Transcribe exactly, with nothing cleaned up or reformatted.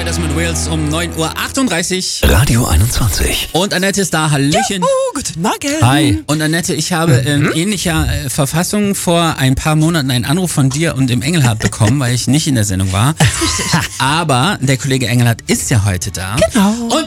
das mit Wales um neun Uhr achtunddreißig. Radio einundzwanzig. Und Annette ist da, Hallöchen. Juhu, guten Morgen. Hi. Und Annette, ich habe in mhm. ähnlicher äh, Verfassung vor ein paar Monaten einen Anruf von dir und dem Engelhardt bekommen, weil ich nicht in der Sendung war. Richtig. Aber der Kollege Engelhardt ist ja heute da. Genau. Und